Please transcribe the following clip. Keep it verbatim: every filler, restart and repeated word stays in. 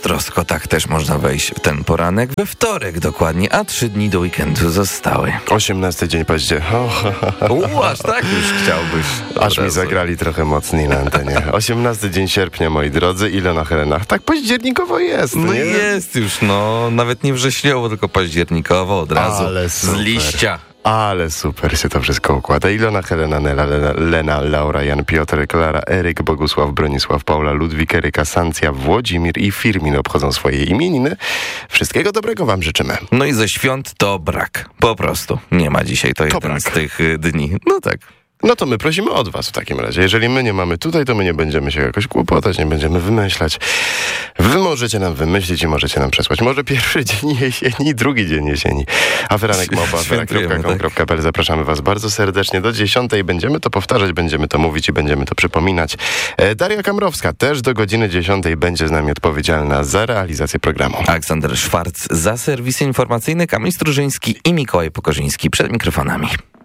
beztrosko, tak też można wejść w ten poranek. We wtorek dokładnie, a trzy dni do weekendu zostały. osiemnasty dzień października. U, aż tak już chciałbyś. Aż mi zagrali trochę mocniej na antenie. osiemnasty dzień sierpnia, moi drodzy. Ilona Helena. Tak październikowo jest. No nie? jest już, no. Nawet nie wrześniowo, tylko październikowo od razu. Ale z super. liścia. Ale super się to wszystko układa. Ilona, Helena, Nela, Lena, Lena, Laura, Jan, Piotr, Klara, Eryk, Bogusław, Bronisław, Paula, Ludwik, Eryka, Sancja, Włodzimir i Firmin obchodzą swoje imieniny. Wszystkiego dobrego wam życzymy. No i ze świąt to brak. Po prostu. Nie ma dzisiaj, to, to jeden brak. z tych y, dni. No tak. No to my prosimy od was w takim razie. Jeżeli my nie mamy tutaj, to my nie będziemy się jakoś kłopotać, nie będziemy wymyślać. Wy możecie nam wymyślić i możecie nam przesłać. Może pierwszy dzień jesieni, drugi dzień jesieni. Aferanek małpa afera kropka com kropka p l. Zapraszamy was bardzo serdecznie do dziesiątej. Będziemy to powtarzać, będziemy to mówić i będziemy to przypominać. E, Daria Kamrowska też do godziny dziesiątej będzie z nami odpowiedzialna za realizację programu. Aleksander Szwarc za serwis informacyjny, Kamil Strużyński i Mikołaj Pokorzyński przed mikrofonami.